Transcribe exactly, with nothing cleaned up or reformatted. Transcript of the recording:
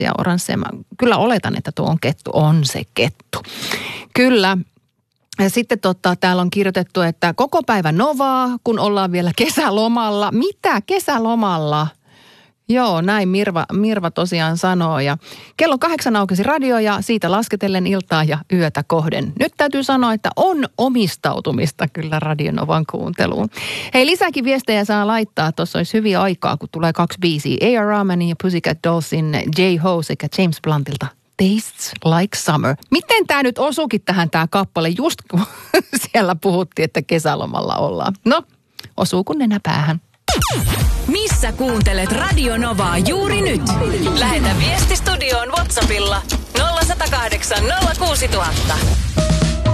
ja oransseja. Mä kyllä oletan, että tuo on kettu. On se kettu. Kyllä. Ja sitten tota, täällä on kirjoitettu, että koko päivä Novaa, kun ollaan vielä kesälomalla. Mitä kesälomalla? Joo, näin Mirva, Mirva tosiaan sanoo. Ja kello kahdeksan aukesi radio ja siitä lasketellen iltaa ja yötä kohden. Nyt täytyy sanoa, että on omistautumista kyllä Radio Novan kuunteluun. Hei, lisääkin viestejä saa laittaa. Tuossa olisi hyviä aikaa, kun tulee kaksi biisiä. A R. Rahmanin ja Pussycat Dollsin J-Ho sekä James Bluntilta. Tastes like summer. Miten tämä nyt osuukin tähän tämä kappale, just kun siellä puhuttiin, että kesälomalla ollaan. No, osuu kun nenä päähän. Missä kuuntelet Radio Novaa juuri nyt? Lähetä viesti studioon WhatsAppilla nolla yksi nolla kahdeksan nolla kuusi nolla nolla nolla.